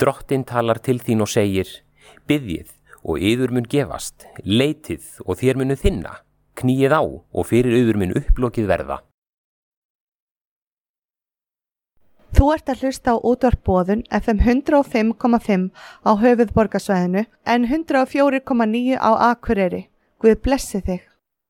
Drottinn talar til þín og segir: biðjið og yður mun gefast, leitið og þér munu þinna, kníið á og fyrir yður mun upplokið verða. Þú ert að hlusta á útvarp Boðun FM 105,5 á höfuðborgarsvæðinu en 104,9 á Akureyri. Guð blessi þig.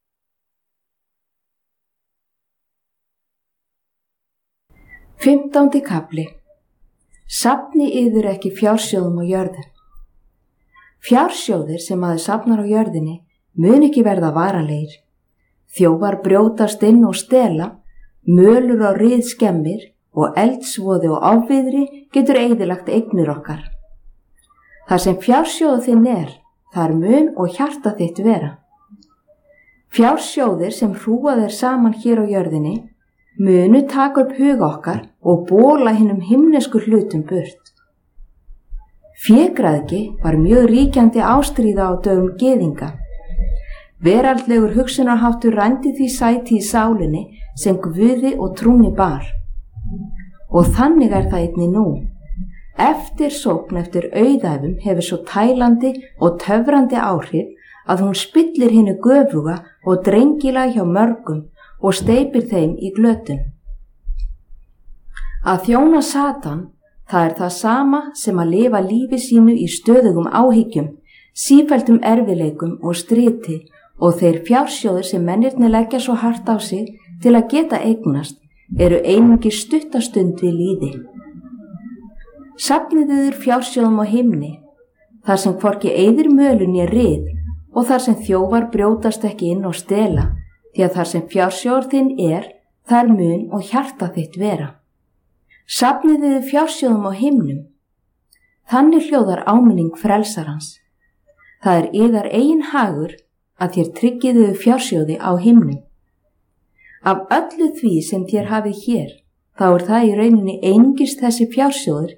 Fimmtándi kafli. Safni yður ekki fjársjóðum á jörðu. Fjársjóðir sem maður safnar á jörðinni mun ekki verða varanlegir. Þjófar brjótast inn og stela, mölur á rið skemmir og eldsvoði og ofviðri getur eyðilagt eignir okkar. Það sem fjársjóðu þinn þar mun og hjarta þitt vera. Fjársjóðir sem hrúað saman hér á jörðinni munu taka upp hug okkar og bóla hinum himnesku hlutum burt. Fégræðgi var mjög ríkjandi ástríða á dögum gyðinga. Veraldlegur hugsunarháttur rændi því sæti í sálinni sem Guði og trúni bar. Og þannig það einnig nú. Eftirsókn eftir auðæfum hefur svo tælandi og töfrandi áhrif að hún spillir hinu göfuga og drengilega hjá mörgum og steypir þeim í glötun. Að þjóna Satan, það það sama sem að lifa lífi sínu í stöðugum áhyggjum, sífelldum erfileikum og striti og þeir fjársjóðir sem mennirnir leggja svo hart á sig til að geta eignast eru einungis stuttastund við líði. Safnið yður fjársjóðum á himni, þar sem hvorki eyðir mölun né rið og þar sem þjófar brjótast ekki inn og stela, því að þar sem fjársjóður þinn þar mun og hjarta þitt vera. Safnið yður fjársjóðum á himnum. Þannig hljóðar áminning frelsarans. Það yðar eigin hagur að þér tryggið yður fjársjóði á himnum. Af öllu því sem þér hafið hér, þá það í rauninni einungis þessi fjársjóður